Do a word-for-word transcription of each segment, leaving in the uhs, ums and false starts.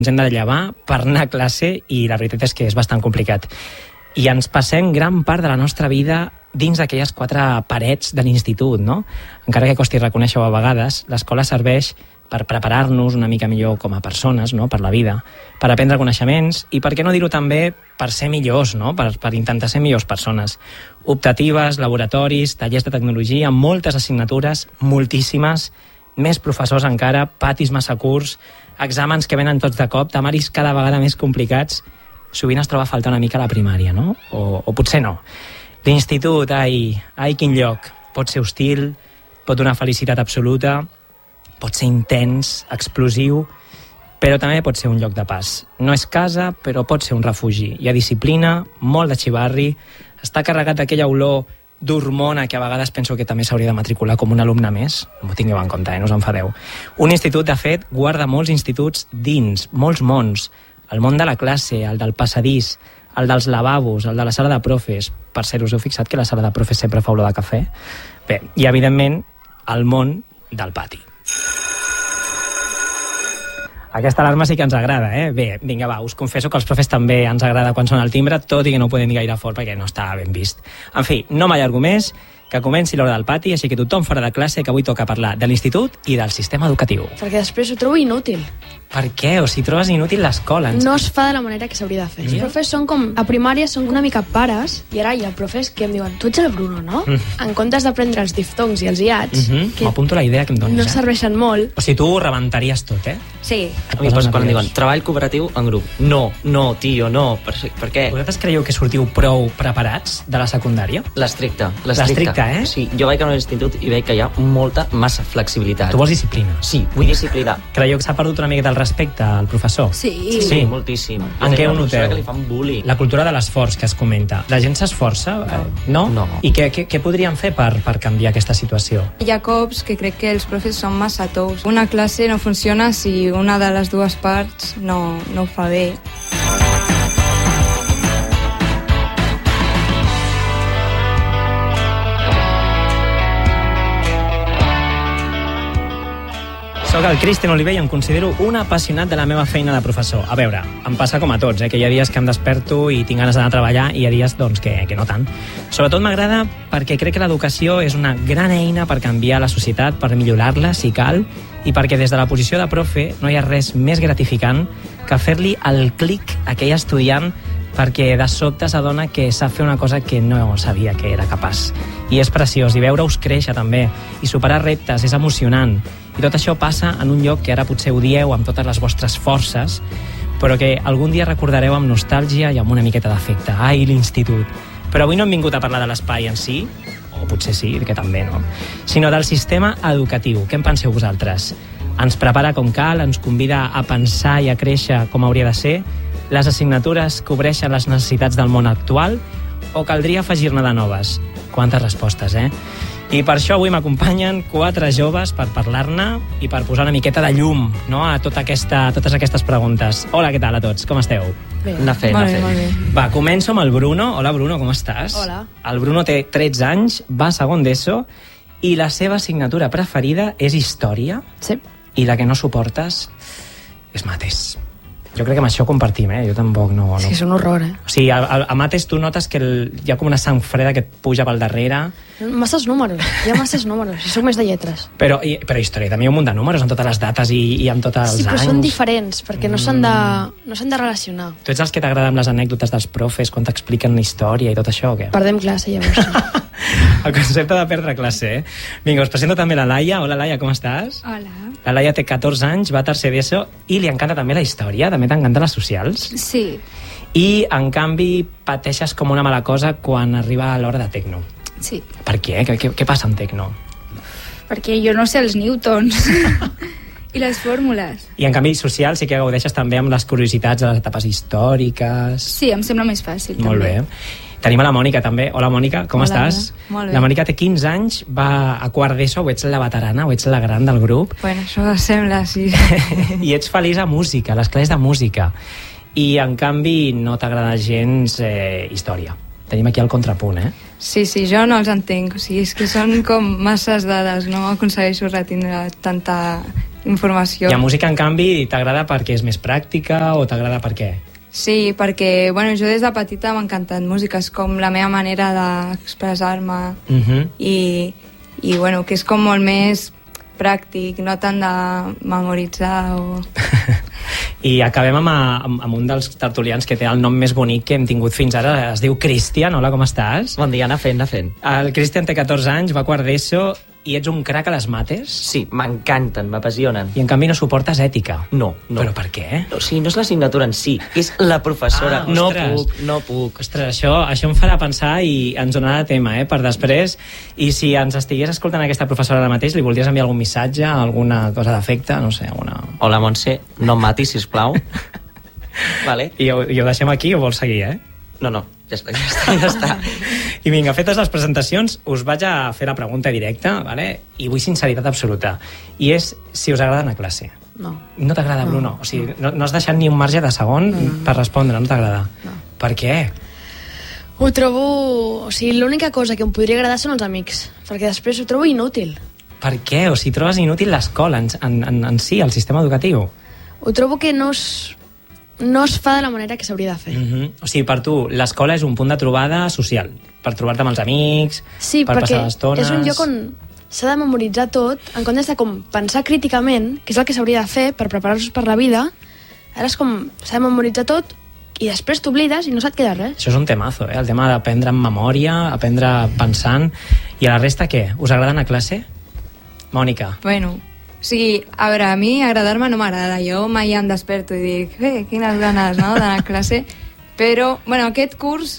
ens hem de llevar per anar a classe i la veritat és que és bastant complicat. I ens passem gran part de la nostra vida dins d'aquelles quatre parets de l'institut, no? Encara que costi reconèixer-ho a vegades, l'escola serveix per preparar-nos una mica millor com a persones, no? Per la vida, per aprendre coneixements i, per què no dir-ho també, per ser millors, no? Per, per intentar ser millors persones. Optatives, laboratoris, tallers de tecnologia, moltes assignatures, moltíssimes, més professors encara, patis massa curts, exàmens que venen tots de cop, temaris cada vegada més complicats. Sovint es troba a faltar una mica la primària, no? O, o potser no. L'institut, ai, ai, quin lloc. Pot ser hostil, pot donar felicitat absoluta, pot ser intens, explosiu, però també pot ser un lloc de pas. No és casa, però pot ser un refugi. Hi ha disciplina, molt de xivarri, està carregat d'aquella olor d'hormona que a vegades penso que també s'hauria de matricular com un alumne més. No ho tingueu en compte, eh? No us enfadeu. Un institut, de fet, guarda molts instituts dins, molts mons. El món de la classe, el del passadís, el dels lavabos, el de la sala de profes. Per cert, us heu fixat que la sala de profes sempre fa olor de cafè? Bé, i evidentment el món del pati. Aquesta alarma sí que ens agrada, eh? Bé, vinga, va, us confesso que els profes també ens agrada quan sona el timbre, tot i que no ho podem dir gaire fort perquè no està ben vist. En fi, no m'allargo més, que comenci l'hora del pati, així que tothom fora de classe, que avui toca parlar de l'institut i del sistema educatiu. Perquè després ho trobo inútil. Per què? O si trobes inútil l'escola? No es fa de la manera que s'hauria de fer. Els profes són com, a primària són una mica pares, i ara hi ha profes que em diuen, tu ets el Bruno, no? Mm. En comptes d'aprendre els diftongs i els iats, mm -hmm. que m'apunto la idea que em dones, no serveixen molt. O sigui, tu ho rebentaries tot, eh? Sí. A mi em passa quan em diuen, treball cooperatiu en grup. No, no, tio, no. Per, per què? Vosaltres creieu que sortiu prou preparats de la secundària? L'estricte, l'estricte, eh? Sí, jo vaig a l'institut i veig que hi ha molta, massa flexibilitat. Tu vols disciplina? Sí, vull disciplinar. Creieu que s'ha perdut una mica del respecte al professor? Sí, sí, sí, moltíssim. En què ho noteu? Que li fan bullying. La cultura de l'esforç que es comenta. La gent s'esforça? Eh, no? No. I què, què, què podríem fer per, per canviar aquesta situació? Hi ha cops que crec que els profes són massa tous. Una classe no funciona si una de les dues parts no, no ho fa bé. Soc el Cristian Oliver i em considero un apassionat de la meva feina de professor. A veure, em passa com a tots, eh, que hi ha dies que em desperto i tinc ganes d'anar a treballar i hi ha dies doncs, que, que no tant. Sobretot m'agrada perquè crec que l'educació és una gran eina per canviar la societat, per millorar-la, si cal, i perquè des de la posició de profe no hi ha res més gratificant que fer-li el clic a aquell estudiant perquè de sobte s'adona que sap fer una cosa que no sabia que era capaç. I és preciós, i veure-us créixer també, i superar reptes, és emocionant. I tot això passa en un lloc que ara potser odieu amb totes les vostres forces, però que algun dia recordareu amb nostàlgia i amb una miqueta d'afecte. Ai, l'institut. Però avui no hem vingut a parlar de l'espai en si, o potser sí, que també, no? Sinó del sistema educatiu. Què en penseu vosaltres? Ens prepara com cal, ens convida a pensar i a créixer com hauria de ser? Les assignatures cobreixen les necessitats del món actual o caldria afegir-ne de noves? Quantes respostes, eh? I per això avui m'acompanyen quatre joves per parlar-ne i per posar una miqueta de llum, no?, a tota aquesta, a totes aquestes preguntes. Hola, què tal a tots? Com esteu? Bé. Anar fent, Molt anar bé, fent. molt bé. Va, començo amb el Bruno. Hola, Bruno, com estàs? Hola. El Bruno té tretze anys, va a segon d'ESO i la seva assignatura preferida és història Sí. i la que no suportes és mates. Jo crec que amb això compartim, eh? Jo tampoc no... no... Sí, és un horror, eh? O sigui, a, a, a mates tu notes que el, hi ha com una sang freda que et puja pel darrere, Masses números, hi ha masses números. Jo soc més de lletres. però, i, però història també hi ha un munt de números amb totes les dates i, i amb tots els Sí, però anys. són diferents, perquè no s'han de, no s'han de relacionar. Tu ets els que t'agraden les anècdotes dels profes quan t'expliquen la història i tot això, o què? Perdem classe, llavors. El concepte de perdre classe, eh? Vinga, us presento també la Laia. Hola, Laia, com estàs? Hola. La Laia té catorze anys, va a tercer d'ESO i li encanta també la història, també t'encanten les socials. Sí. I, en canvi, pateixes com una mala cosa quan arriba l'hora de tecno. Sí. Per què? Què, què, què passa amb tecno? Perquè jo no sé els newtons i les fórmules. I, en canvi, social sí que gaudeixes també amb les curiositats de les etapes històriques. Sí, em sembla més fàcil. Molt també. bé. Tenim a la Mònica també. Hola, Mònica, com Hola, estàs? molt bé. La Mònica té quinze anys, va a quart d'ESO, o ets la veterana o ets la gran del grup, Bueno, això sembla, sí. i ets feliç a música, a les classes de música. I, en canvi, no t'agrada gens eh, història. Tenim aquí el contrapunt, eh? Sí, sí, jo no els entenc. O sigui, és que són com masses dades, no aconsegueixo retindre tanta informació. I a música, en canvi, t'agrada perquè és més pràctica o t'agrada per què? Sí, perquè bueno, jo des de petita m'ha encantat música, és com la meva manera d'expressar-me uh-huh. i, i bueno, que és com molt més pràctic, no tant de memoritzar o... I acabem amb, amb, amb un dels tertulians que té el nom més bonic que hem tingut fins ara, es diu Cristian. Hola, com estàs? Bon dia, anar fent, anar fent. El Cristian té catorze anys, va a quart d'ESO i ets un crac a les mates? Sí, m'encanten, m'apassionen. I en canvi no suportes ètica? No, no. Però per què? O sigui, no és l'assignatura en si, és la professora. Ah, no ostres. puc, no puc. Ostres, això, això em farà pensar i ens donarà tema, eh, per després. I si ens estigués escoltant aquesta professora ara mateix, li voldries enviar algun missatge, alguna cosa d'efecte, no sé, alguna... Hola, Montse, no em matis, sisplau. Vale. I ho, i ho deixem aquí o vols seguir, eh? No, no, ja està, ja està, ja està. I vinga, fetes les presentacions, us vaig a fer la pregunta directa, vale? I vull sinceritat absoluta. I és si us agrada anar a classe. No. No t'agrada, No, Bruno? O sigui, no, no has deixat ni un marge de segon no, no. per respondre, no t'agrada? No. Per què? Ho trobo... O sigui, l'única cosa que em podria agradar són els amics, perquè després ho trobo inútil. Per què? O sigui, trobes inútil l'escola en, en, en, en si, el sistema educatiu? Ho trobo que no es, no es fa de la manera que s'hauria de fer. Mm-hmm. O sigui, per tu, l'escola és un punt de trobada social, per trobar-te amb els amics, sí, per passar estones... Sí, perquè és un lloc on s'ha de memoritzar tot, en comptes de com pensar críticament, que és el que s'hauria de fer per preparar-nos per la vida, ara és com s'ha de memoritzar tot i després t'oblides i no se't queda res. Això és un temazo, eh? El tema d'aprendre en memòria, aprendre pensant... I a la resta, què? Us agrada anar a classe? Mònica. Bueno, o sigui, a veure, a mi agradar-me no m'agrada. Jo mai em desperto i dic, eh, quines ganes, no?, d'anar a classe. Però, bueno, aquest curs,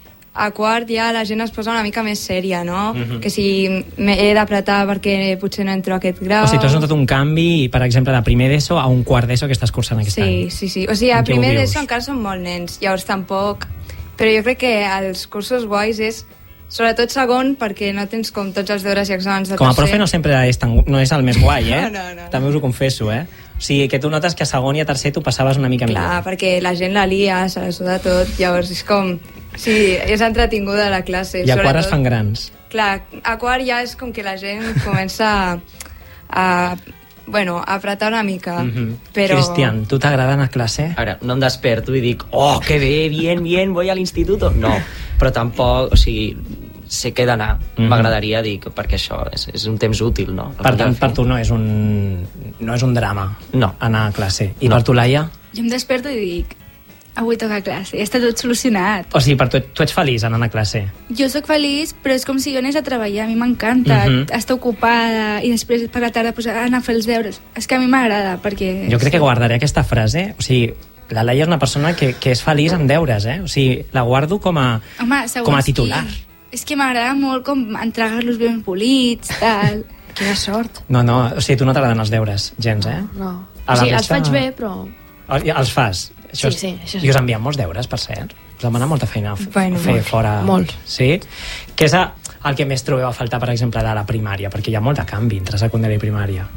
a quart ja la gent es posa una mica més sèria, no? Mhm. Que si he d'apretar perquè potser no entro a aquest grau... O sigui, tu has notat un canvi, per exemple, de primer d'ESO a un quart d'ESO que estàs cursant aquest sí, any. Sí, sí, sí. O sigui, a En què ho primer vius? d'ESO encara són molt nens, llavors tampoc... Però jo crec que els cursos guais és... Sobretot segon, perquè no tens com tots els deures i exàmens de Com a tercer. profe no sempre és, tan, no és el més guai, eh? No, no, no, no. També us ho confesso, eh? O sigui, que tu notes que a segon i a tercer tu passaves una mica Clar, millor. perquè la gent la lia, se la suda tot, llavors és com... Sí, és entretinguda la classe. I a quart es sobretot. fan grans. Clar, a quart ja és com que la gent comença a... a bueno, a apretar una mica, Mm-hmm. però... Cristian, tu t'agrada anar a classe? A veure, no em desperto i dic, oh, que bé, bien, bien, voy al instituto. No, però tampoc, o sigui, sé que he d'anar. Mhm. M'agradaria dir que perquè això és, és un temps útil, no? Per tant, per tu no és un, no és un drama No. anar a classe. I No. per tu, Laia? Jo em desperto i dic, avui toca classe, està tot solucionat. O sigui, per tu, tu ets feliç anant a classe? Jo sóc feliç, però és com si jo anés a treballar, a mi m'encanta Mhm. estar ocupada i després per la tarda pues, anar a fer els deures. És que a mi m'agrada, perquè... Jo crec que guardaré aquesta frase, o sigui, la Laia és una persona que, que és feliç amb deures, eh? O sigui, la guardo com a, Home, segons com a titular. qui. És que m'agrada molt com entregar-los ben polits, tal. Quina sort. No, no, o sigui, tu no t'agraden els deures, gens, eh? No. A O la sigui, resta- els faig bé, però... O- i Els fas? Això Sí, és- sí, això sí. I us envien molts deures, per cert? Us demana molta feina a f- Bueno, fer molts. fora... Molts. Sí? Què és a- el que més trobeu a faltar, per exemple, de la primària? Perquè hi ha molt de canvi entre secundària i primària.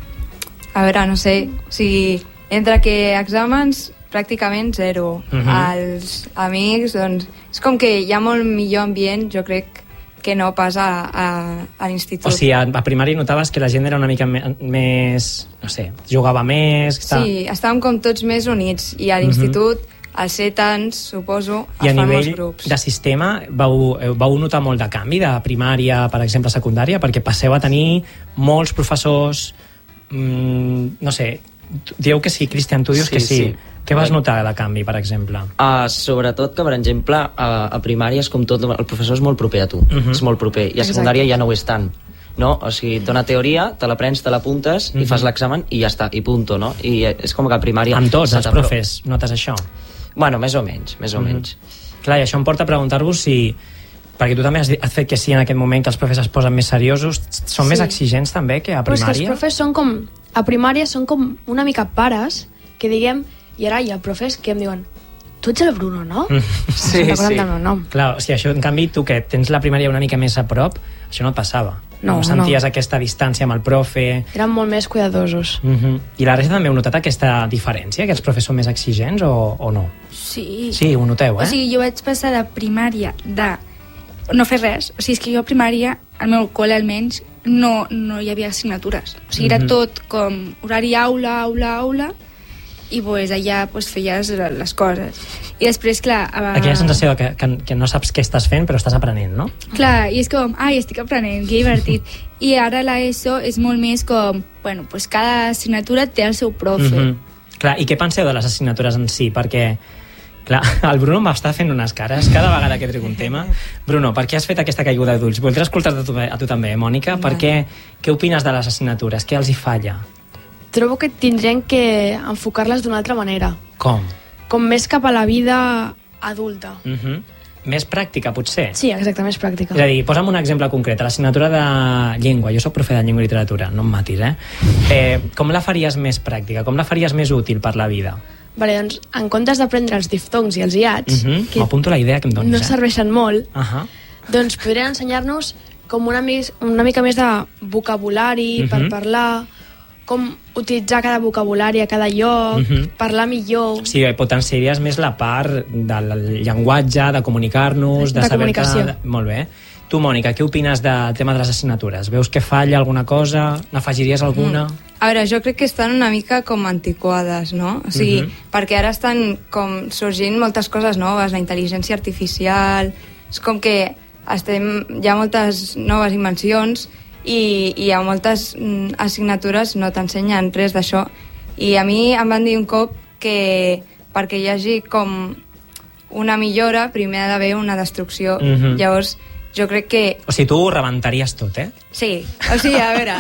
A veure, no sé, o sigui, entre que exàmens pràcticament zero. Mhm. Els amics, doncs, és com que hi ha molt millor ambient, jo crec, que no pas a, a, a l'institut. O sigui, a, a primària notaves que la gent era una mica me, més... No sé, jugava més... Està... Sí, estàvem com tots més units, i a l'institut, al ser tants, suposo, I a es fan molts nivell grups. de sistema vau, eh, vau notar molt de canvi de primària, per exemple, a secundària, perquè passeu a tenir molts professors, mmm, no sé, dieu que sí, Cristian, tu dius Sí, que sí. sí. Què vas notar de canvi, per exemple? Uh, sobretot que, per exemple, a, a primària és com tot, el professor és molt proper a tu, Mhm. és molt proper, i a Exacte. secundària ja no ho és tant, no? O sigui, et dona teoria, te l'aprens, te l'apuntes, Mhm. i fas l'examen i ja està, i punto, no? I és com que a primària... Amb tots se els t'apro- profes notes això? Bueno, més o menys, més o Mhm. menys. Clar, i això em porta a preguntar-vos si... Perquè tu també has, dit- has fet que sí en aquest moment que els profes es posen més seriosos. Són Sí. més exigents també que a Però és que els primària? profes són com... A primària són com una mica pares, que diguem... I ara hi ha profes que em diuen, tu ets el Bruno, no? Mm. Sí, Se'n recorden sí. del meu nom. Clar, o sigui, això, en canvi, tu que tens la primària una mica més a prop, això no et passava. No, no senties no. aquesta distància amb el profe... Eren molt més cuidadosos. Uh -huh. I la resta també heu notat aquesta diferència, que els profes són més exigents o, o no? Sí. Sí, ho noteu, eh? O sigui, jo vaig passar de primària de no fer res. O sigui, és que jo a primària, al meu col·le almenys, no, no hi havia assignatures. O sigui, era Mhm. tot com horari aula, aula, aula, i pues, allà pues, feies les coses. I després, clar... A... Aquella sensació que, que, que no saps què estàs fent, però estàs aprenent, no? Clar, i és com, ai, estic aprenent, que divertit. I ara l'ESO és molt més com, bueno, pues cada assignatura té el seu profe. Mhm. Clar, i què penseu de les assignatures en si? Perquè, clar, el Bruno em va estar fent unes cares cada vegada que trec un tema. Bruno, per què has fet aquesta caiguda d'ulls? Voldré escoltar-te a tu, a tu també, Mònica. Per què, què opines de les assignatures? Què els hi falla? Trobo que tindrien que enfocar-les d'una altra manera. Com? Com més cap a la vida adulta. Mhm. Més pràctica, potser? Sí, exacte, més pràctica. És a dir, posa'm un exemple concret. L'assignatura de llengua. Jo soc profe de llengua i literatura, no em matis, eh? eh? Com la faries més pràctica? Com la faries més útil per la vida? Vale, doncs, en comptes d'aprendre els diftongs i els iats, Mhm. que M'apunto la idea que em donis, no eh? serveixen molt, Ahà. doncs podrien ensenyar-nos com una, mis, una mica més de vocabulari Mhm. per parlar, com utilitzar cada vocabulari a cada lloc, Mhm. parlar millor... Sí, potenciaries més la part del llenguatge, de comunicar-nos, de, De saber... comunicació. Molt bé. Tu, Mònica, què opines del tema de les assignatures? Veus que falla alguna cosa? N'afegiries alguna? Mm. A veure, jo crec que estan una mica com antiquades, no? O sigui, Mhm. perquè ara estan com sorgint moltes coses noves, la intel·ligència artificial... És com que estem, hi ha moltes noves invencions i, i hi ha moltes mm, assignatures no t'ensenyen res d'això. I a mi em van dir un cop que perquè hi hagi com una millora, primer ha d'haver una destrucció. Mhm. Llavors, jo crec que O sigui, tu ho rebentaries tot, eh? sí, o sigui, a veure,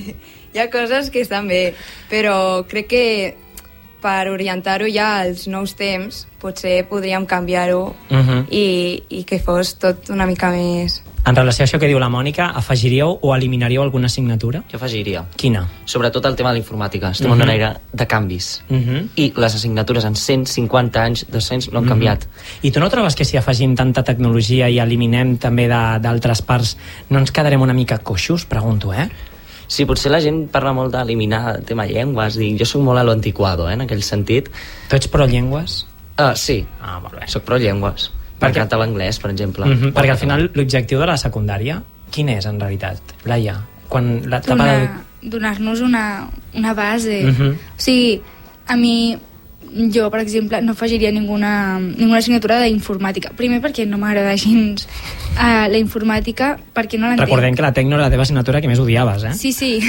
hi ha coses que estan bé, però crec que per orientar-ho ja als nous temps potser podríem canviar-ho Mhm. i, i que fos tot una mica més... En relació a això que diu la Mònica, afegiríeu o eliminaríeu alguna assignatura? Jo afegiria. Quina? Sobretot el tema de la informàtica. Estem en Mhm. una era de canvis. Mhm. I les assignatures en cent cinquanta anys, dos-cents, no han Mhm. canviat. I tu no trobes que si afegim tanta tecnologia i eliminem també de- d'altres parts no ens quedarem una mica coixos? Pregunto, eh? Sí, potser la gent parla molt d'eliminar el tema llengües, i jo sóc molt a lo antiquado, eh, en aquell sentit. Tu ets pro llengües? Uh, sí, Ah, molt bé. sóc pro llengües. M'encanta l'anglès, per exemple. Mhm, perquè al final l'objectiu de la secundària, quin és en realitat, Laia? Quan l'etapa de... Donar- Donar-nos una, una base. Mhm. O sigui, a mi, jo, per exemple, no afegiria ninguna, ninguna assignatura d'informàtica. Primer perquè no m'agrada gens uh, la informàtica, perquè no l'entenc. Recordem que la tecno era la teva assignatura que més odiaves, eh? Sí, sí.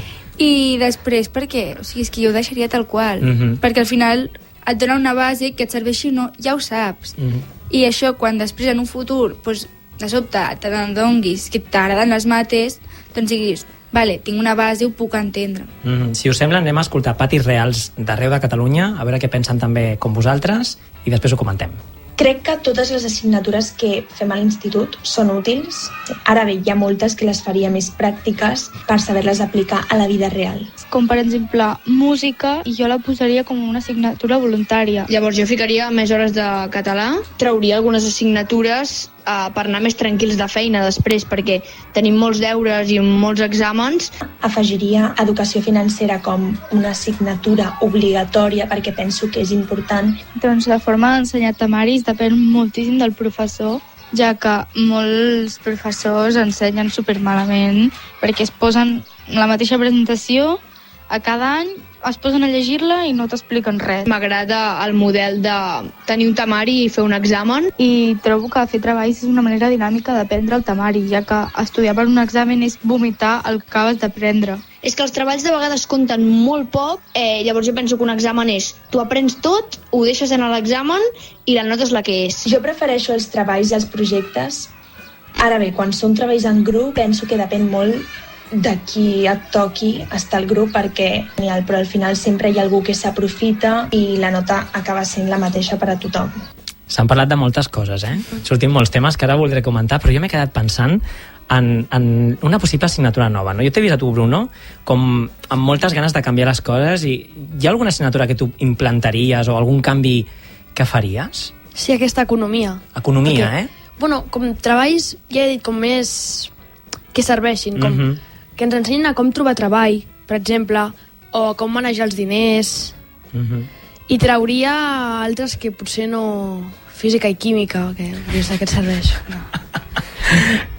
I després perquè, o sigui, és que jo ho deixaria tal qual. Mhm. Perquè al final et dona una base que et serveixi o no, ja ho saps. Mhm. I això, quan després en un futur, doncs, de sobte, te n'adonguis que t'agraden les mates, doncs diguis, vale, tinc una base, ho puc entendre. Mhm. Si us sembla, anem a escoltar patis reals d'arreu de Catalunya, a veure què pensen també com vosaltres, i després ho comentem. Crec que totes les assignatures que fem a l'institut són útils. Ara bé, hi ha moltes que les faria més pràctiques per saber-les aplicar a la vida real. Com per exemple música, i jo la posaria com una assignatura voluntària. Llavors jo ficaria més hores de català, trauria algunes assignatures eh, per anar més tranquils de feina després, perquè tenim molts deures i molts exàmens. Afegiria educació financera com una assignatura obligatòria perquè penso que és important. Doncs la forma d'ensenyar temaris depèn moltíssim del professor, ja que molts professors ensenyen supermalament perquè es posen la mateixa presentació a cada any, es posen a llegir-la i no t'expliquen res. M'agrada el model de tenir un temari i fer un examen. I trobo que fer treballs és una manera dinàmica d'aprendre el temari, ja que estudiar per un examen és vomitar el que acabes d'aprendre. És que els treballs de vegades compten molt poc, eh, llavors jo penso que un examen és tu aprens tot, ho deixes en l'examen i la nota és la que és. Jo prefereixo els treballs i els projectes. Ara bé, quan són treballs en grup, penso que depèn molt de qui et toqui estar al grup, perquè genial, però al final sempre hi ha algú que s'aprofita i la nota acaba sent la mateixa per a tothom. S'han parlat de moltes coses, eh? Sortim molts temes que ara voldré comentar, però jo m'he quedat pensant en, en una possible assignatura nova, no? Jo t'he vist a tu, Bruno, com amb moltes ganes de canviar les coses, i hi ha alguna assignatura que tu implantaries o algun canvi que faries? Sí, aquesta economia. Economia, Perquè, eh? Bueno, com treballs, ja he dit, com més que serveixin, com Mhm. que ens ensenyin a com trobar treball, per exemple, o a com manejar els diners, Mhm. i trauria altres que potser no... Física i química, que des d'aquest serveix. No.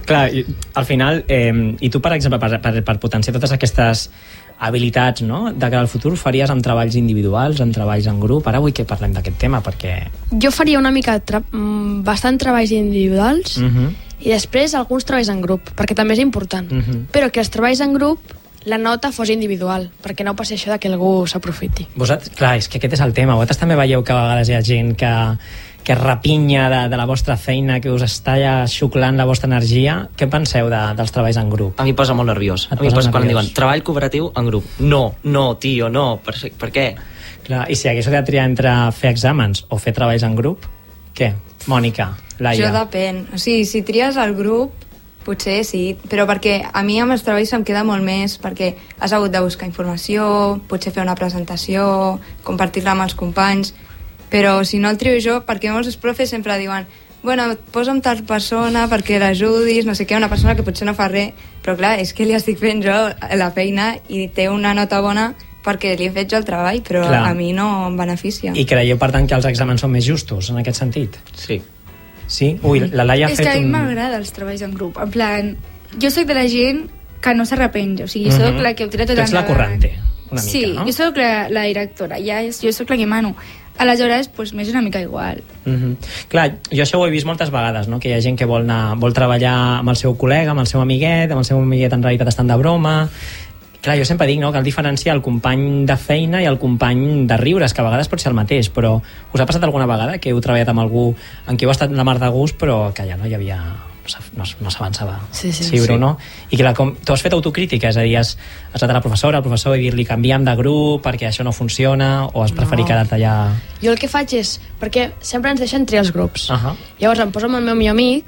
Clar, i, al final, eh, i tu, per exemple, per, per, per potenciar totes aquestes habilitats, no?, de cara al futur, faries amb treballs individuals, amb treballs en grup? Ara vull que parlem d'aquest tema, perquè... Jo faria una mica tra bastant treballs individuals uh -huh. i després alguns treballs en grup, perquè també és important. Uh -huh. Però que els treballs en grup, la nota fos individual, perquè no passi això de que algú s'aprofiti. Vosaltres, clar, és que aquest és el tema. Vosaltres també veieu que a vegades hi ha gent que, que rapinya de, de la vostra feina, que us està ja xuclant la vostra energia. Què penseu de, dels treballs en grup? A mi posa molt nerviós. Et A mi posa posa quan em nerviós. diuen treball cooperatiu en grup. No, no, tio, no. Per, per què? Clar, i si haguéssiu de triar entre fer exàmens o fer treballs en grup, què? Mònica, Laia. Jo depèn. O sigui, si tries el grup, potser sí, però perquè a mi amb els treballs em queda molt més, perquè has hagut de buscar informació, potser fer una presentació, compartir-la amb els companys, però si no el trio jo, perquè molts els profes sempre diuen bueno, posa'm tal persona perquè l'ajudis, no sé què, una persona que potser no fa res, però clar, és que li estic fent jo la feina i té una nota bona perquè li he fet jo el treball, però clar. A mi no em beneficia. I creieu, per tant, que els exàmens són més justos en aquest sentit? Sí. Sí? Ui, la Laia ha és fet que a mi un... m'agrada els treballs en grup, en plan, jo soc de la gent que no s'arrepenja, o sigui, jo soc Mhm. la que ho tira tot Tu ets la endavant. corrente, una mica, sí, no? jo soc la, la directora, ja és, jo soc la que mano. Aleshores, pues, m'és una mica igual. Mm-hmm. Clar, jo això ho he vist moltes vegades, no? Que hi ha gent que vol, anar, vol treballar amb el seu col·lega, amb el seu amiguet, amb el seu amiguet en realitat estan de broma. Clar, jo sempre dic, no?, cal diferenciar el company de feina i el company de riures, que a vegades pot ser el mateix, però us ha passat alguna vegada que heu treballat amb algú en qui heu estat la mar de gust, però que ja no hi havia... no, no s'avançava? Sí, sí. Sí, Bruno? I que la, com, tu has fet autocrítica, és a dir, has, has anat a la professora, al professor, i dir-li canviem de grup perquè això no funciona, o has preferit No. quedar-te allà... Jo el que faig és... Perquè sempre ens deixen triar els grups. Uh -huh. Llavors em poso amb el meu millor amic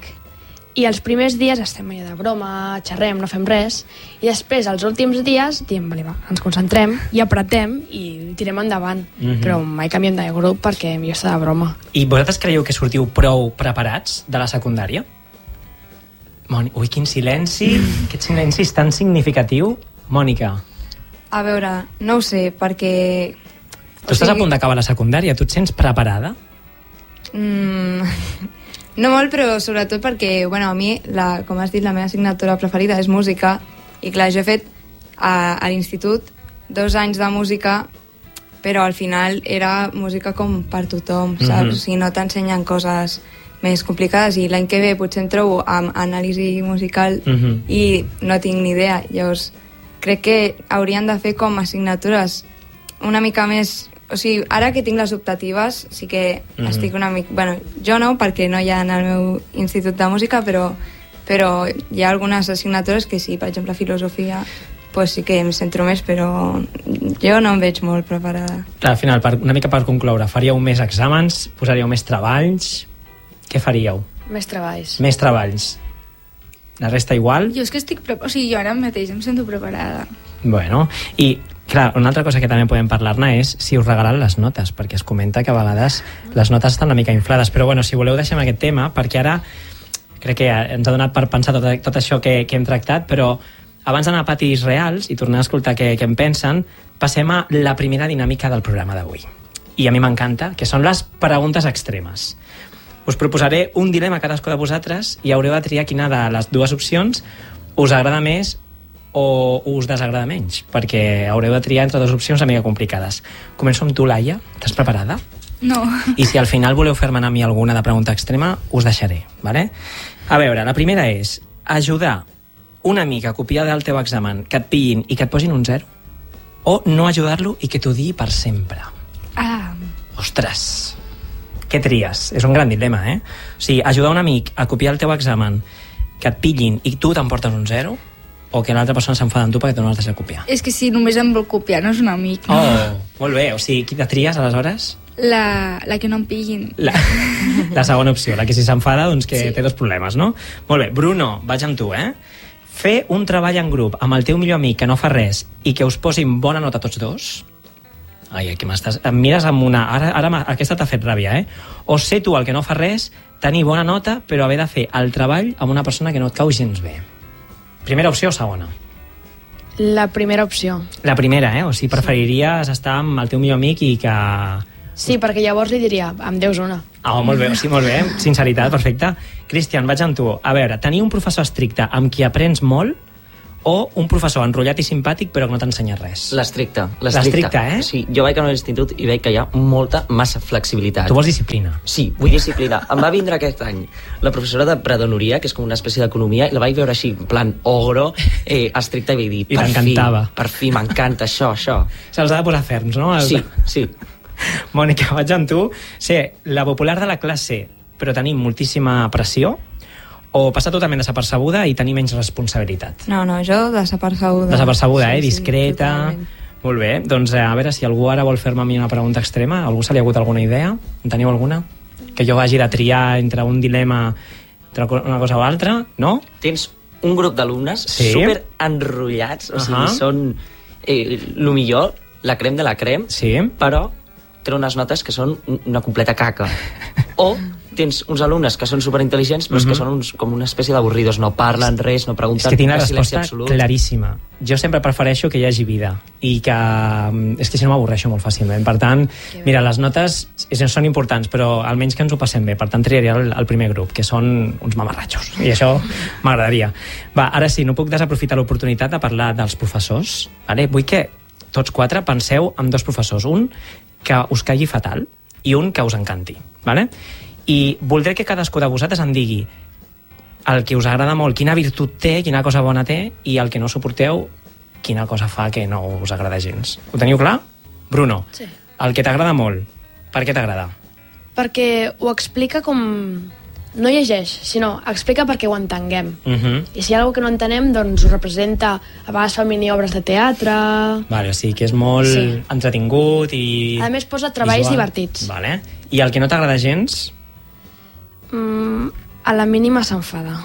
i els primers dies estem allà de broma, xerrem, no fem res, i després, els últims dies, diem, vale, va, ens concentrem i apretem i tirem endavant. Mhm. Però mai canviem de grup perquè millor està de broma. I vosaltres creieu que sortiu prou preparats de la secundària? Moni... Ui, quin silenci, aquest silenci és tan significatiu. Mònica, A veure, no ho sé, perquè... tu estàs a punt d'acabar la secundària, tu et sents preparada? Mm, no molt, però sobretot perquè, bueno, a mi, la, com has dit, la meva assignatura preferida és música, i clar, jo he fet a, a l'institut dos anys de música, però al final era música com per tothom, saps? Mhm. O sigui, no t'ensenyen coses més complicades, i l'any que ve potser em trobo amb anàlisi musical Mhm. i no tinc ni idea. Llavors, crec que haurien de fer com assignatures una mica més... O sigui, ara que tinc les optatives, sí que Mhm. estic una mica... Bueno, jo no, perquè no hi ha en el meu institut de música, però, però hi ha algunes assignatures que sí, per exemple, filosofia, pues sí que em centro més, però jo no em veig molt preparada. Clar, al final, per, una mica per concloure, faríeu més exàmens, posaríeu més treballs... Què faríeu? Més treballs. Més treballs. La resta igual? Jo és que estic... Pre... O sigui, jo ara mateix em sento preparada. Bueno, i clar, una altra cosa que també podem parlar-ne és si us regalen les notes, perquè es comenta que a vegades les notes estan una mica inflades, però bueno, si voleu deixem aquest tema, perquè ara crec que ens ha donat per pensar tot, tot això que, que hem tractat, però abans d'anar a patis reals i tornar a escoltar què, què en pensen, passem a la primera dinàmica del programa d'avui. I a mi m'encanta, que són les preguntes extremes. Us proposaré un dilema a cadascú de vosaltres i haureu de triar quina de les dues opcions us agrada més o us desagrada menys, perquè haureu de triar entre dues opcions una mica complicades. Començo amb tu, Laia. Estàs preparada? No. I si al final voleu fer-me a mi alguna de pregunta extrema, us deixaré, vale? A veure, la primera és ajudar un amic a copiar del teu examen, que et pillin i que et posin un zero, o no ajudar-lo i que t'ho digui per sempre. Ah, Ostres, què tries? És un gran dilema, eh? O sigui, ajudar un amic a copiar el teu examen, que et pillin i tu t'emportes un zero, o que l'altra persona s'enfada amb tu perquè tu no l'has deixat copiar. és que si només em vol copiar no és un amic. No? Oh, molt bé. O sigui, quina tries, aleshores? La, la que no em pillin. La, la segona opció, la que si s'enfada, doncs que Sí. té dos problemes, no? Molt bé, Bruno, vaig amb tu, eh? Fer un treball en grup amb el teu millor amic que no fa res i que us posin bona nota tots dos. Ai, aquí m'estàs... Em mires amb una... Ara, ara m'ha- aquesta t'ha fet ràbia, eh? O ser tu el que no fa res, tenir bona nota, però haver de fer el treball amb una persona que no et cau gens bé. Primera opció o segona? La primera opció. La primera, eh? O sigui, preferiries estar amb el teu millor amic i que Sí, perquè llavors li diria, em deus una. Ah, molt bé, sí, molt bé, sinceritat, perfecte. Cristian, vaig amb tu. A veure, tenir un professor estricte amb qui aprens molt o un professor enrotllat i simpàtic però que no t'ensenya res? L'estricte. L'estricte, eh? Sí, jo vaig anar a l'institut i veig que hi ha molta, massa flexibilitat. Tu vols disciplina? Sí, vull disciplina. Em va vindre aquest any la professora de predonoria, que és com una espècie d'economia, i la vaig veure així, en plan ogro, eh, estricta, i vaig dir, I per fi, t'encantava. per fi, m'encanta això, això. Se'ls ha de posar ferms, no? Els... Sí, sí. Mònica, vaig amb tu. Ser la popular de la classe però tenir moltíssima pressió o passar totalment desapercebuda i tenir menys responsabilitat? No, no, jo desapercebuda. Desapercebuda, eh? Sí, sí, Discreta... totalment. Molt bé, doncs a veure si algú ara vol fer-me a mi una pregunta extrema. Algú se li ha hagut alguna idea? En teniu alguna? Que jo hagi de triar entre un dilema, entre una cosa o altra, no? Tens un grup d'alumnes Sí. super enrotllats, o sigui, Ahà. són eh, lo millor, la crem de la crem, Sí. però tenen unes notes que són una completa caca. O tens uns alumnes que són superintel·ligents, però és que són uns, com una espècie d'avorridos, no parlen res, no És pregunten, que tinc la res, silenci resposta absolut. claríssima. Jo sempre prefereixo que hi hagi vida i que... És que si no m'avorreixo molt fàcilment. Per tant, mira, les notes són importants, però almenys que ens ho passem bé. Per tant, triaria el, el primer grup, que són uns mamarratxos. I això m'agradaria. Va, ara sí, no puc desaprofitar l'oportunitat de parlar dels professors. Vale? Vull que tots quatre penseu en dos professors. Un que us caigui fatal i un que us encanti. Vale? I voldré que cadascú de vosaltres em digui el que us agrada molt, quina virtut té, quina cosa bona té, i el que no suporteu, quina cosa fa que no us agrada gens. Ho teniu clar? Bruno, Sí. el que t'agrada molt, per què t'agrada? Perquè ho explica com... No llegeix, sinó explica perquè ho entenguem. Uh -huh. I si hi ha alguna que no entenem, doncs ho representa. A vegades fa mini-obres de teatre... Vale, o sigui que és molt Sí. entretingut i... A més, posa treballs visual. divertits. Vale. I el que no t'agrada gens? Mm, a la mínima s'enfada.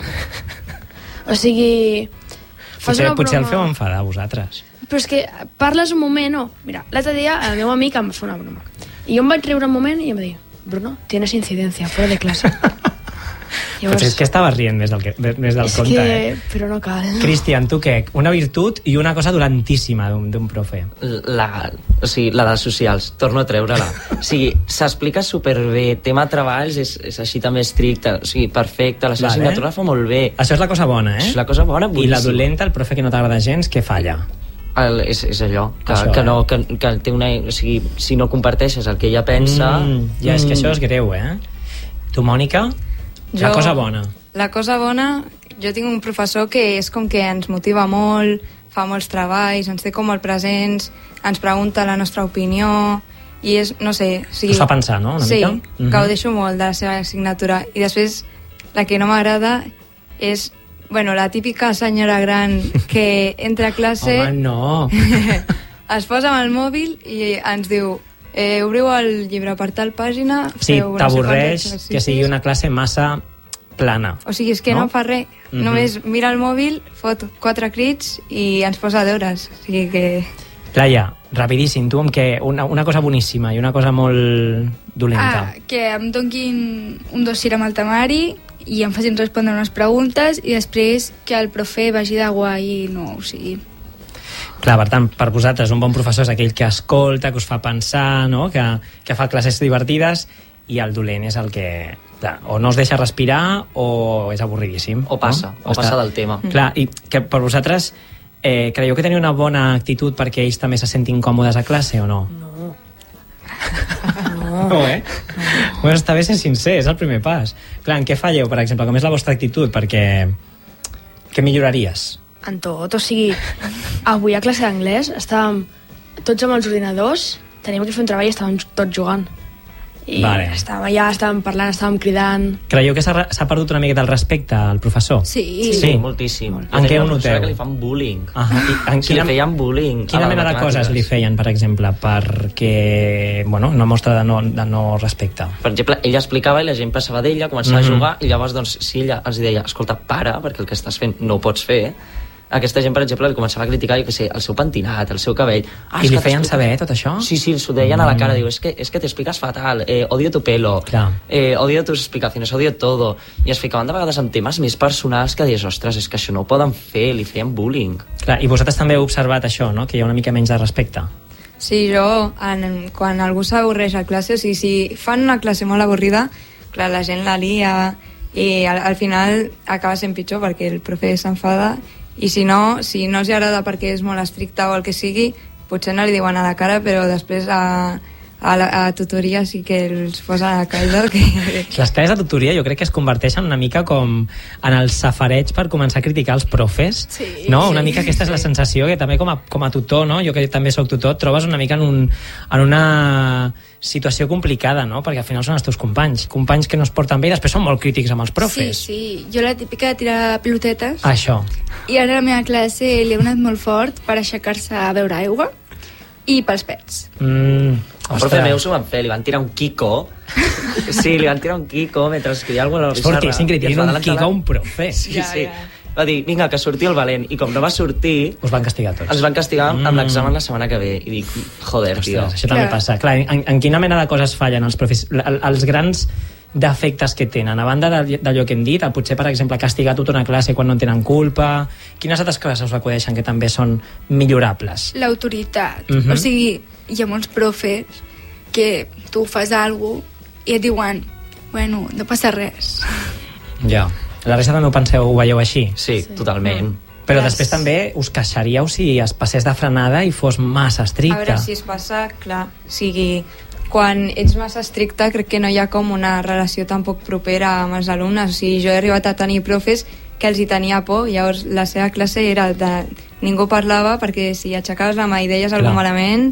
O sigui... fas Potser, una potser el broma- feu enfadar a vosaltres. Però és que parles un moment, no. Mira, l'altre dia el meu amic em fa una broma. I jo em vaig riure un moment i em va dir, Bruno, tienes incidencia, fuera de clase. Potser és que estaves rient més del, que, més del és compte, que... eh? Però no cal. Cristian, tu què? Una virtut i una cosa dolentíssima d'un d'un profe. La, o sigui, la de socials, torno a treure-la. O sigui, s'explica superbé, tema treballs és, és així també estricte, o sigui, perfecte, la seva Vale. assignatura fa molt bé. Això és la cosa bona, eh? És la cosa bona, I boníssima. la dolenta, el profe que no t'agrada gens, què falla? El, és, és allò, que, Això, que, eh? no, que, que té una... O sigui, si no comparteixes el que ella pensa... Mm, ja, és que això és greu, eh? Tu, Mònica? La Jo- cosa bona. La cosa bona, jo tinc un professor que és com que ens motiva molt, fa molts treballs, ens té com molt presents, ens pregunta la nostra opinió, i és, no sé... O sigui, Us fa pensar, no?, una sí, mica? Sí, Mhm. gaudeixo molt de la seva assignatura. I després, la que no m'agrada és, bueno, la típica senyora gran que entra a classe... Home, no! es posa amb el mòbil i ens diu eh, obriu el llibre per tal pàgina, Sí, feu no sé t'avorreix quants exercicis. que sigui una classe massa plana. O sigui, és que No? no, fa res. Mhm. Només mira el mòbil, fot quatre crits i ens posa deures. O sigui que... Laia, rapidíssim, tu amb què? Una, una cosa boníssima i una cosa molt dolenta. Ah, que em donguin un dossier amb el temari i em facin respondre unes preguntes i després que el profe vagi de guai i no o sigui... Clar, per tant, per vosaltres un bon professor és aquell que escolta, que us fa pensar, no? que, que fa classes divertides, i el dolent és el que clar, o no us deixa respirar o és avorridíssim. O passa, no? o passa del tema. Clar, i que per vosaltres eh, creieu que teniu una bona actitud perquè ells també se sentin còmodes a classe o no? No. No, eh? No. Bueno, està bé ser sincer, és el primer pas. Clar, en què falleu, per exemple? Com és la vostra actitud? Perquè... Què milloraries? En tot, o sigui, avui a classe d'anglès estàvem tots amb els ordinadors, teníem que fer un treball i estàvem tots jugant. I Vale. estàvem allà, estàvem parlant, estàvem cridant... Creieu que s'ha re- s'ha perdut una miqueta el respecte al professor? Sí, Sí, Sí. moltíssim. En Jo què tenia ho una professora noteu? que li fan bullying. Ah, i en Si li feien bullying. a Quina les mena de matemàtiques. coses li feien, per exemple, perquè, bueno, una mostra de no, de no respecte? Per exemple, ella explicava i la gent passava d'ella, començava Mhm. a jugar, i llavors, doncs, si ella els deia, escolta, para, perquè el que estàs fent no ho pots fer, aquesta gent, per exemple, li començava a criticar, jo què sé, el seu pentinat, el seu cabell... Ah, I és li que feien t'expliques- saber tot això? Sí, sí, s'ho deien a la cara, Mm. diu, és que, és que te expliques fatal, eh, odio tu pelo, Clar. eh, odio tus explicaciones, odio todo, i es ficaven de vegades en temes més personals que dius, ostres, és que això no ho poden fer, li feien bullying. Clar, i vosaltres també heu observat això, no? Que hi ha una mica menys de respecte. Sí, jo, en, quan algú s'avorreix a classe, o sigui, si fan una classe molt avorrida, clar, la gent la lia i al, al final acaba sent pitjor perquè el profe s'enfada i si no, si no els agrada perquè és molt estricte o el que sigui, potser no li diuen a la cara, però després a, a, la, a tutoria sí que els posa a caldo. Que... Les classes de tutoria jo crec que es converteixen una mica com en el safareig per començar a criticar els profes, sí, no? Sí, una mica aquesta sí. és la sensació que també com a, com a tutor, no? Jo que també sóc tutor, et trobes una mica en, un, en una situació complicada, no? Perquè al final són els teus companys, companys que no es porten bé i després són molt crítics amb els profes. Sí, sí, jo la típica de tirar pilotetes. Això. I ara a la meva classe li he donat molt fort per aixecar-se a beure aigua i pels pets. Mm, el profe meu s'ho van fer, li van tirar un Kiko. Sí, li van tirar un Kiko mentre escrivia alguna cosa a la pissarra. Fortíssim, que tirin un Kiko a un profe. Sí, ja, sí. Ja. Va dir, vinga, que surti el valent. I com no va sortir... Us van castigar tots. Ens van castigar Mm. amb l'examen la setmana que ve. I dic, joder, Ostres, tio. això també Clar. passa. Clar, en, en quina mena de coses fallen els profes? El- Els grans defectes que tenen, a banda de- d'allò que hem dit, el potser, per exemple, castigar tota una classe quan no en tenen culpa, quines altres coses us acudeixen que també són millorables? L'autoritat. Mhm. O sigui, hi ha molts profes que tu fas alguna cosa i et diuen, bueno, no passa res. Ja. La resta també ho penseu, ho veieu així? Sí, sí. totalment. Però Clar. després també us queixaríeu si es passés de frenada i fos massa A estricte. veure, si es passa, clar, o sigui, quan ets massa estricte crec que no hi ha com una relació tan poc propera amb els alumnes. O sigui, jo he arribat a tenir profes que els hi tenia por, llavors la seva classe era de... ningú parlava perquè si aixecaves la mà i deies alguna Clar. malament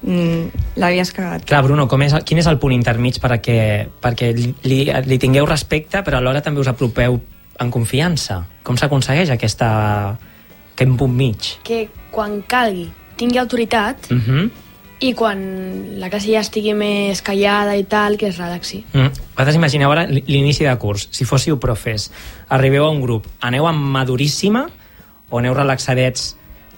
mm, l'havies cagat. Clar, Bruno, com és, quin és el punt intermig perquè, perquè li, li, li tingueu respecte però alhora també us apropeu en confiança? Com s'aconsegueix aquesta, aquest punt mig? Que quan calgui tingui autoritat Uh -huh. i quan la classe ja estigui més callada i tal, que es relaxi. Mm. Vosaltres imagineu ara l'inici de curs. Si fóssiu profes, arribeu a un grup, aneu amb maduríssima o aneu relaxadets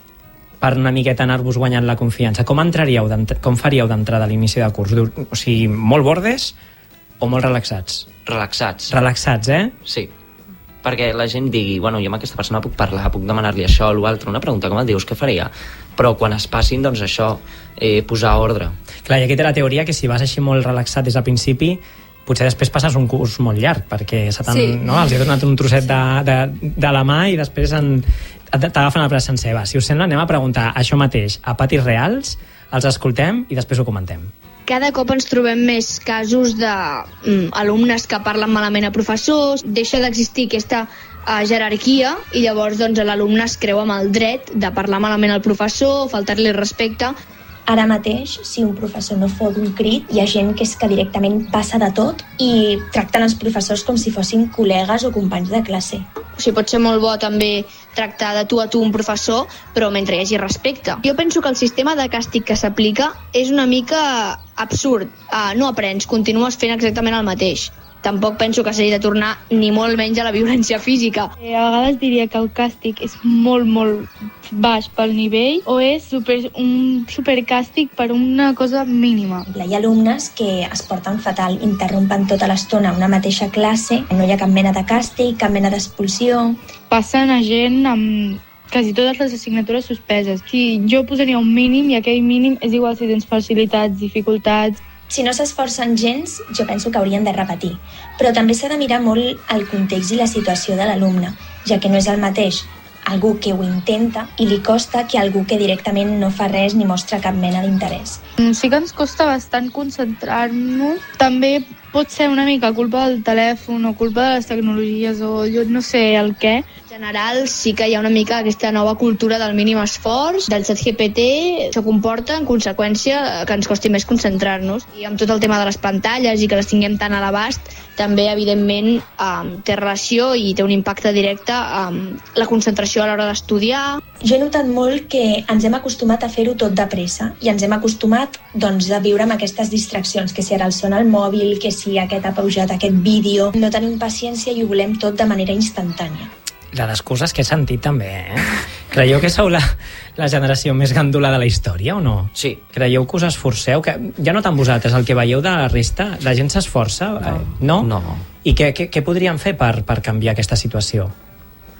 per una miqueta anar-vos guanyant la confiança? Com entraríeu, com faríeu d'entrada a l'inici de curs? O sigui, molt bordes o molt relaxats? Relaxats. Relaxats, eh? Sí. Perquè la gent digui, bueno, jo amb aquesta persona puc parlar, puc demanar-li això o l'altre, una pregunta, com et dius, què faria? Però quan es passin, doncs això, eh, posar ordre. Clar, i aquí té la teoria que si vas així molt relaxat des del principi, potser després passes un curs molt llarg, perquè se t'han, Sí. no, els he donat un trosset de, de, de la mà i després en, t'agafen el braç sencer. Va, si us sembla, anem a preguntar això mateix a patis reals, els escoltem i després ho comentem. Cada cop ens trobem més casos d'alumnes que parlen malament a professors, deixa d'existir aquesta uh, jerarquia i llavors doncs, l'alumne es creu amb el dret de parlar malament al professor, faltar-li respecte. Ara mateix, si un professor no fot un crit, hi ha gent que és que directament passa de tot i tracten els professors com si fossin col·legues o companys de classe. O sigui, pot ser molt bo també tractar de tu a tu un professor, però mentre hi hagi respecte. Jo penso que el sistema de càstig que s'aplica és una mica absurd. Uh, no aprens, continues fent exactament el mateix. Tampoc penso que s'hagi de tornar ni molt menys a la violència física. Eh, a vegades diria que el càstig és molt, molt baix pel nivell o és super, un supercàstig per una cosa mínima. Hi ha alumnes que es porten fatal, interrompen tota l'estona una mateixa classe, no hi ha cap mena de càstig, cap mena d'expulsió. Passen a gent amb quasi totes les assignatures suspeses. Si jo posaria un mínim i aquell mínim és igual si tens facilitats, dificultats. Si no s'esforcen gens, jo penso que haurien de repetir. Però també s'ha de mirar molt el context i la situació de l'alumne, ja que no és el mateix algú que ho intenta i li costa que algú que directament no fa res ni mostra cap mena d'interès. Sí que ens costa bastant concentrar-nos. També pot ser una mica culpa del telèfon o culpa de les tecnologies o jo no sé el què. En general sí que hi ha una mica aquesta nova cultura del mínim esforç, del chat G P T, això comporta en conseqüència que ens costi més concentrar-nos. I amb tot el tema de les pantalles i que les tinguem tan a l'abast, també evidentment eh, té relació i té un impacte directe amb la concentració a l'hora d'estudiar. Jo he notat molt que ens hem acostumat a fer-ho tot de pressa i ens hem acostumat doncs, a viure amb aquestes distraccions, que si ara el sona el mòbil, que si aquest ha pujat aquest vídeo. No tenim paciència i ho volem tot de manera instantània. La d'excuses que he sentit també, eh? Creieu que sou la, la generació més gandula de la història o no? Sí. Creieu que us esforceu? Que, ja no tant vosaltres, el que veieu de la resta, la gent s'esforça? No. Eh, no? No. I què, què, què podríem fer per, per canviar aquesta situació?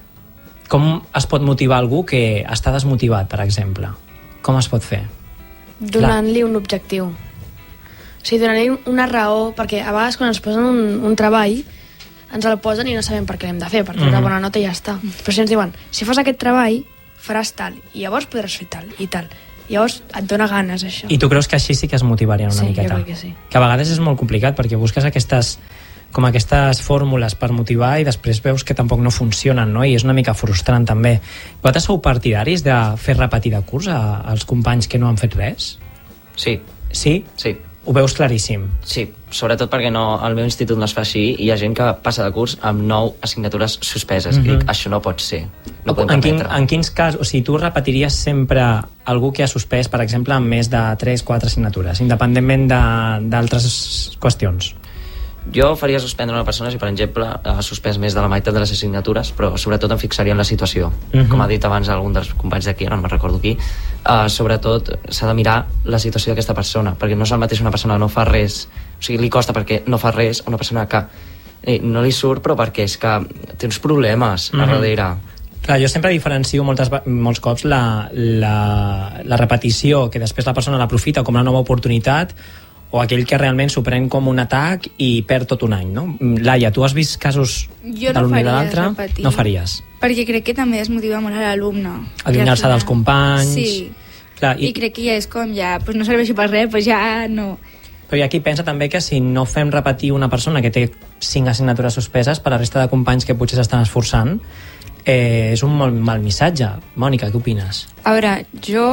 Com es pot motivar algú que està desmotivat, per exemple? Com es pot fer? donant-li un objectiu. O sigui, donant-li una raó, perquè a vegades quan ens posen un, un treball ens el posen i no sabem per què l'hem de fer, per treure mm-hmm. bona nota i ja està. Però si ens diuen, si fas aquest treball faràs tal, i llavors podràs fer tal i tal, llavors et dona ganes això. I tu creus que així sí que es motivarien una sí, miqueta? Sí, jo crec que sí. Que a vegades és molt complicat perquè busques aquestes com aquestes fórmules per motivar i després veus que tampoc no funcionen, no? I és una mica frustrant també. Vosaltres sou partidaris de fer repetir de curs a, als companys que no han fet res? Sí. Sí? Sí. Ho veus claríssim? Sí, sobretot perquè no, al meu institut no es fa així i hi ha gent que passa de curs amb nou assignatures suspeses. Mm-hmm. I dic, això no pot ser. No en, quin, en quins casos, o sigui, tu repetiries sempre algú que ha suspès, per exemple, amb més de tres quatre assignatures, independentment d'altres qüestions? Jo faria suspendre una persona si, per exemple, ha suspès més de la meitat de les assignatures, però sobretot em fixaria en la situació. Uh-huh. Com ha dit abans algun dels companys d'aquí, ara no me'n recordo qui, uh, sobretot s'ha de mirar la situació d'aquesta persona, perquè no és el mateix una persona que no fa res, o sigui, li costa perquè no fa res, una persona que eh, no li surt, però perquè és que té uns problemes uh-huh. a darrere. Clar, jo sempre diferencio moltes, molts cops la, la, la repetició, que després la persona l'aprofita com una nova oportunitat, o aquell que realment s'ho pren com un atac i perd tot un any, no? Laia, tu has vist casos jo de no l'un i de l'altre? Repetir, no faries? Perquè crec que també desmotiva molt a l'alumne. Allunyar-se dels companys... Sí, clar, i... i crec que ja és com ja, pues no serveixi per res, pues ja no... Però hi ha qui pensa també que si no fem repetir una persona que té cinc assignatures suspeses per la resta de companys que potser s'estan esforçant, eh, és un molt mal missatge. Mònica, què opines? A veure, jo...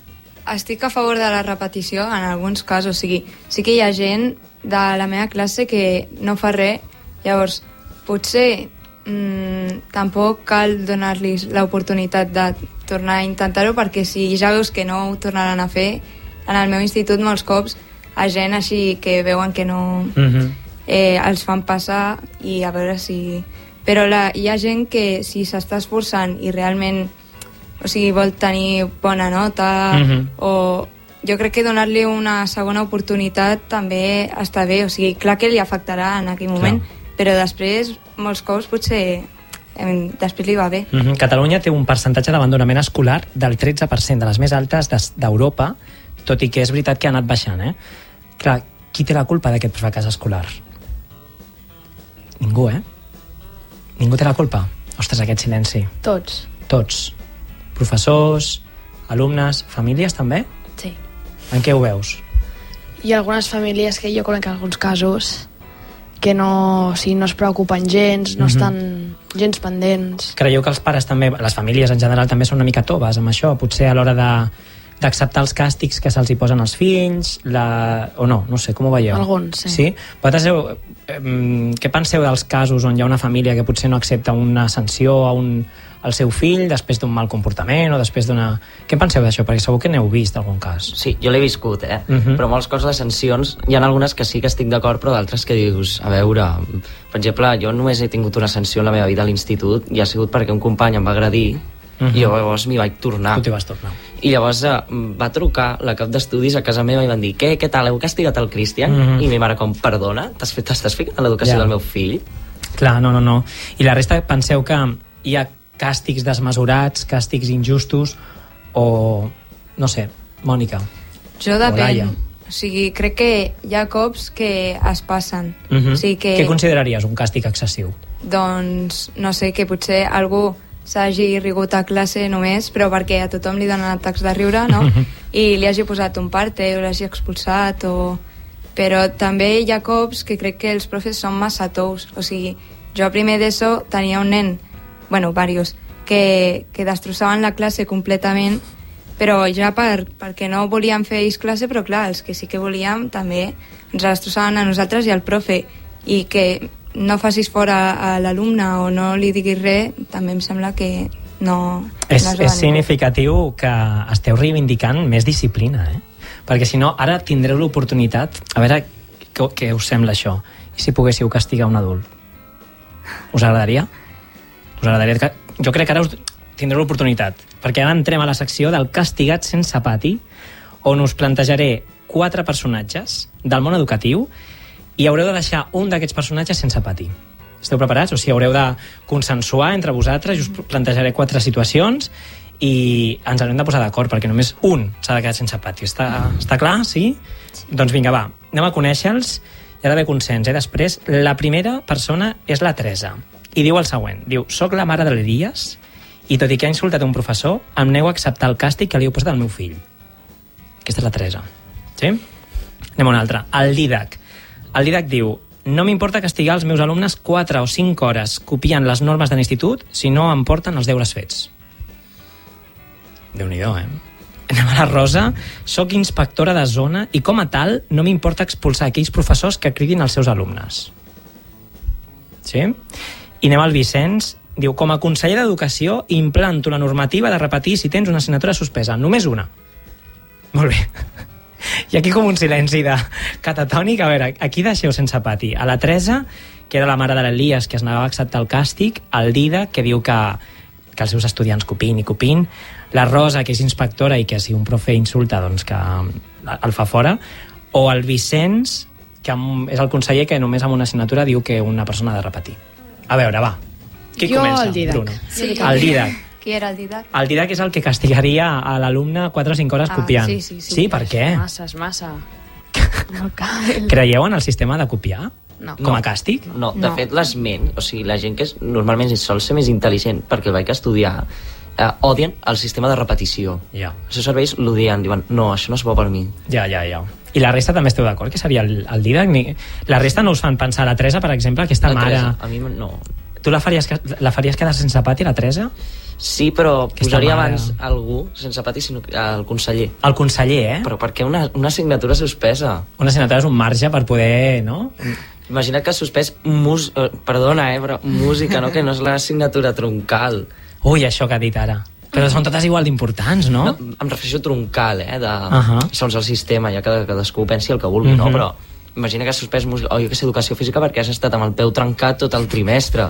estic a favor de la repetició en alguns casos, o sigui, sí que hi ha gent de la meva classe que no fa res, llavors potser mmm, tampoc cal donar-los l'oportunitat de tornar a intentar-ho, perquè si ja veus que no ho tornaran a fer, en el meu institut molts cops hi ha gent així que veuen que no mm-hmm. eh, els fan passar i a veure si... Però la, hi ha gent que si s'està esforçant i realment o sigui, vol tenir bona nota mm-hmm. o jo crec que donar-li una segona oportunitat també està bé, o sigui, clar que li afectarà en aquell moment, clar. Però després molts cops potser eh, després li va bé. Mm-hmm. Catalunya té un percentatge d'abandonament escolar del tretze per cent, de les més altes d'Europa, tot i que és veritat que ha anat baixant, eh? Clar, qui té la culpa d'aquest fracàs escolar? Ningú, eh? Ningú té la culpa? Ostres, aquest silenci. Tots. Tots. Professors, alumnes, famílies també? Sí. En què ho veus? Hi ha algunes famílies que jo conec alguns casos que no, o sigui, no es preocupen gens, no mm-hmm. estan gens pendents. Creieu que els pares també, les famílies en general també són una mica toves amb això, potser a l'hora de d'acceptar els càstigs que se'ls hi posen als fills, la... o no, no sé, com ho veieu? Alguns, sí. Sí? Vosaltres heu, eh, què penseu dels casos on hi ha una família que potser no accepta una sanció a un, al seu fill després d'un mal comportament o després d'una... Què penseu d'això? Perquè segur que n'heu vist algun cas. Sí, jo l'he viscut, eh? Uh-huh. Però molts cops les sancions, hi ha algunes que sí que estic d'acord, però d'altres que dius, a veure, per exemple, jo només he tingut una sanció en la meva vida a l'institut i ha sigut perquè un company em va agredir. Uh-huh. I llavors m'hi vaig tornar. Tu t'hi vas tornar. I llavors eh, va trucar la cap d'estudis a casa meva i van dir, què, què tal, heu castigat el Cristian? Uh-huh. I mi mare com, perdona, t'estàs ficant en l'educació ja. del meu fill? Clar, no, no, no. I la resta penseu que hi ha càstigs desmesurats, càstigs injustos o, no sé, Mònica? Jo depèn. O sigui, crec que hi ha cops que es passen. Uh-huh. O sigui que... Què consideraries un càstig excessiu? Doncs, no sé, que potser algú s'hagi rigut a classe només, però perquè a tothom li donen atacs de riure, no? I li hagi posat un parte o l'hagi expulsat, o... però també hi ha cops que crec que els profes són massa tous. O sigui, jo a primer d'ESO tenia un nen, bueno, varios, que, que destrossaven la classe completament, però ja per, perquè no volíem fer ells classe, però clar, els que sí que volíem també ens destrossaven a nosaltres i al profe, i que no facis fora a l'alumne o no li diguis res, també em sembla que no... És, no és significatiu que esteu reivindicant més disciplina, eh? Perquè si no, ara tindreu l'oportunitat, a veure què, què us sembla això, i si poguéssiu castigar un adult? Us agradaria? Us agradaria? Jo crec que ara us tindreu l'oportunitat, perquè ara entrem a la secció del castigat sense pati, on us plantejaré quatre personatges del món educatiu i haureu de deixar un d'aquests personatges sense pati. Esteu preparats? O sigui, haureu de consensuar entre vosaltres, us plantejaré quatre situacions i ens haurem de posar d'acord perquè només un s'ha de quedar sense pati. Està, està clar? Sí? sí? Doncs vinga, va, anem a conèixer-los i ha d'haver consens. Eh? Després, la primera persona és la Teresa i diu el següent. Diu, soc la mare de l'Elias i tot i que ha insultat un professor, em nego a acceptar el càstig que li heu posat al meu fill. Aquesta és la Teresa. Sí? Anem a una altra. El Didac. El Didac diu, no m'importa castigar els meus alumnes quatre o cinc hores copiant les normes de l'institut si no em porten els deures fets. Déu-n'hi-do, eh? Anem a la Rosa. Soc inspectora de zona i com a tal no m'importa expulsar aquells professors que cridin els seus alumnes. Sí? I anem al Vicenç. Diu, com a conseller d'Educació implanto la normativa de repetir si tens una assignatura suspesa. Només una. Molt bé. I aquí com un silenci de catatònic. A veure, aquí deixeu sense pati a la Teresa, que era la mare de l'Elias, que es negava a acceptar el càstig, el Dida, que diu que, que els seus estudiants copin i copin, la Rosa, que és inspectora i que si un profe insulta, doncs que el fa fora, o el Vicenç, que és el conseller que només amb una assignatura diu que una persona ha de repetir. A veure, va. Qui jo comença? El Didac. Bruno. Sí, el Didac. Qui era el Didac? El Didac és el que castigaria a l'alumne quatre o cinc hores Ah, copiant. sí, sí, sí. Sí, per què? Massa, és massa. No cal. Creieu en el sistema de copiar? No. Com a càstig? No, de No. fet, l'esment, o sigui, la gent que és, normalment sol ser més intel·ligent perquè el vaig estudiar, eh, odien el sistema de repetició. Ja. Els seus serveis l'odien, diuen, no, això no és bo per mi. Ja, ja, ja. I la resta també esteu d'acord que seria el, el Didac? Ni... La resta no us fan pensar. La Teresa, per exemple, aquesta La mare... Teresa, a mi no. Tu la faries, la faries quedar sense pati, la Teresa? Sí, però Aquesta posaria mare. abans algú, sense pati, sinó el conseller. El conseller, eh? Però per què una, una assignatura suspesa? Una assignatura és un marge per poder, no? Imagina que has suspès mus... eh, perdona, eh, però música, no? Que no és l'assignatura troncal. Ui, això que ha dit ara. Però són totes igual d'importants, no? No, em refereixo a troncal, eh? De, Uh -huh. segons el sistema, ja que cadascú pensi el que vulgui, Uh -huh. no? Però imagina que has suspès música, o jo que sé, educació física perquè has estat amb el peu trencat tot el trimestre.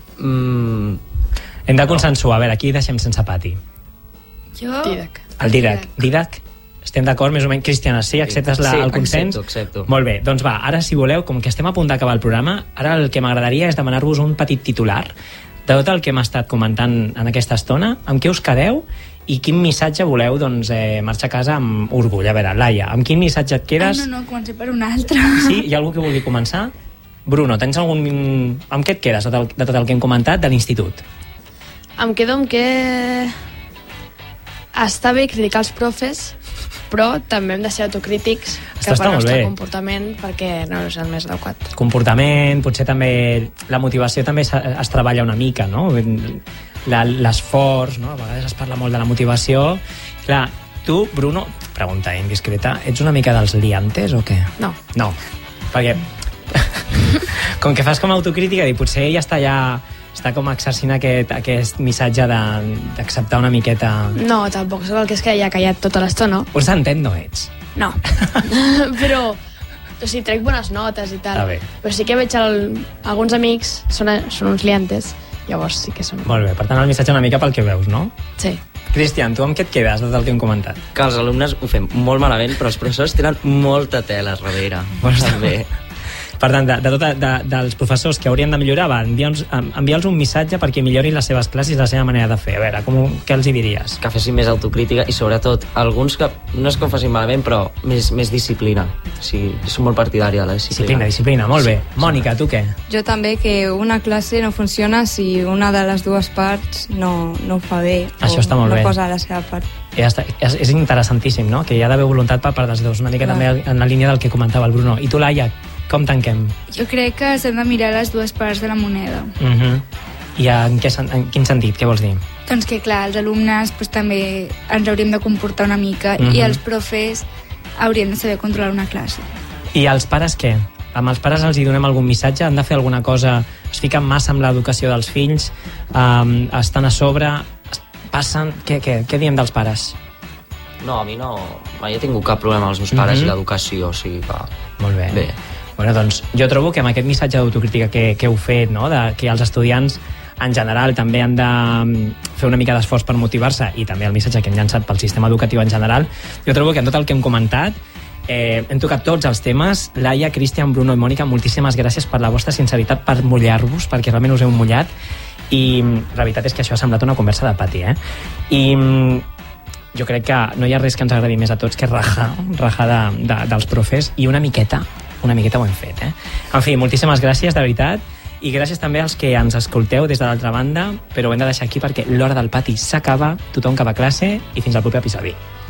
Mm, Hem de consensuar. A veure, aquí deixem sense pati. Jo... Didac. El Didac. Didac? Estem d'acord, més o menys? Cristiana, sí? Acceptes la, Sí, el consens? accepto, accepto. Molt bé, doncs va, ara si voleu, com que estem a punt d'acabar el programa, ara el que m'agradaria és demanar-vos un petit titular de tot el que hem estat comentant en aquesta estona, amb què us quedeu i quin missatge voleu doncs, eh, marxar a casa amb orgull. A veure, Laia, amb quin missatge et Ah, quedes? no, no, comencem per un altre. Sí? Hi ha algú que vulgui començar? Bruno, tens algun... Amb què et quedes de tot el, de tot el que hem comentat de l'institut? Em quedo amb que està bé criticar els profes, però també hem de ser autocrítics Està- cap està al molt nostre bé. comportament perquè no és el més adequat. Comportament, potser també la motivació també es, es treballa una mica, no? La- L'esforç, no? A vegades es parla molt de la motivació. Clar, tu, Bruno, pregunta indiscreta, ets una mica dels liantes o què? No. No, perquè com que fas com a autocrítica i potser ja està ja està com exercint aquest, aquest missatge de- d'acceptar una miqueta... No, tampoc sóc el que es queda ja callat tota l'estona. Un sentent no ets. No. Però, o sigui, trec bones notes i tal. Està bé. Però sí que veig el, alguns amics, són, són uns liantes, llavors sí que són... Molt bé, per tant el missatge una mica pel que veus, no? Sí. Cristian, tu amb què et quedes de tot el que hem comentat? Que els alumnes ho fem molt malament, però els professors tenen molta tela a darrere. Doncs també. Per tant, de, de tot, de, dels professors que haurien de millorar, va, enviar-los enviar un missatge perquè millorin les seves classes i la seva manera de fer. A veure, com, què els hi diries? Que fessin més autocrítica i sobretot alguns que no és que ho facin malament però més, més disciplina, o sigui, són molt partidària de la disciplina. Disciplina, disciplina, molt bé. Mònica, tu què? Jo també, que una classe no funciona si una de les dues parts no, no ho fa bé. Això o està molt no bé. posa la seva part. Ja està, és, és interessantíssim, no? Que hi ha d'haver voluntat per part dels dos, una mica Clar. també en la línia del que comentava el Bruno. I tu, Laia, com tanquem? Jo crec que s'han de mirar les dues parts de la moneda. Uh -huh. I en, què, sen- en quin sentit? Què vols dir? Doncs que, clar, els alumnes pues, també ens hauríem de comportar una mica Mhm. i els profes haurien de saber controlar una classe. I els pares què? Amb els pares els hi donem algun missatge? Han de fer alguna cosa? Es fiquen massa amb l'educació dels fills? Um, estan a sobre? Es passen? Què, què, què diem dels pares? No, a mi no, mai he tingut cap problema amb els meus pares Mhm. i l'educació, o sigui que... Molt bé. Bé. Bueno, doncs jo trobo que amb aquest missatge d'autocrítica que, que heu fet, no? De que els estudiants en general també han de mm, fer una mica d'esforç per motivar-se i també el missatge que hem llançat pel sistema educatiu en general, jo trobo que en tot el que hem comentat eh, hem tocat tots els temes. Laia, Cristian, Bruno i Mònica, moltíssimes gràcies per la vostra sinceritat, per mullar-vos, perquè realment us heu mullat. i la veritat és que això ha semblat una conversa de pati, eh? I jo crec que no hi ha res que ens agradi més a tots que rajar, rajar de, de, dels profes, i una miqueta, una miqueta ho hem fet, eh? En fi, moltíssimes gràcies, de veritat, i gràcies també als que ens escolteu des de l'altra banda, però ho hem de deixar aquí perquè l'hora del pati s'acaba, tothom cap a classe, i fins al proper episodi.